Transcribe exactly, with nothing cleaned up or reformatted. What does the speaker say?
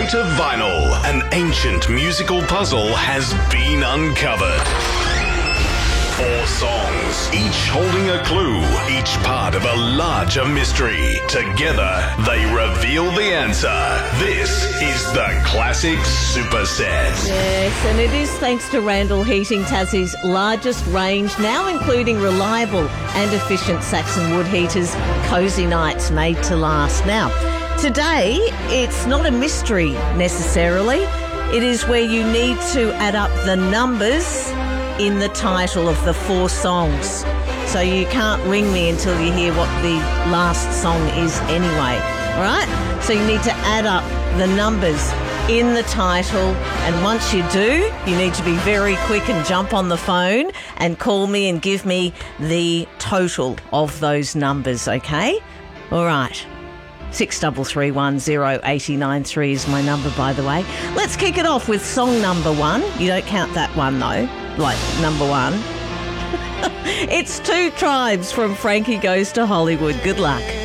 Fate of Vinyl, an ancient musical puzzle has been uncovered. Four songs, each holding a clue, each part of a larger mystery. Together, they reveal the answer. This is the Classic Superset. Yes, and it is thanks to Randall Heating, Tassie's largest range, now including reliable and efficient Saxon wood heaters, cosy nights made to last. Now, today, it's not a mystery necessarily. It is where you need to add up the numbers in the title of the four songs. So you can't ring me until you hear what the last song is anyway. All right? So you need to add up the numbers in the title, and once you do, you need to be very quick and jump on the phone and call me and give me the total of those numbers, okay? All right. six three three one zero eight nine three is my number, by the way. Let's kick it off with song number one. You don't count that one, though, like number one. It's Two Tribes from Frankie Goes to Hollywood. Good luck.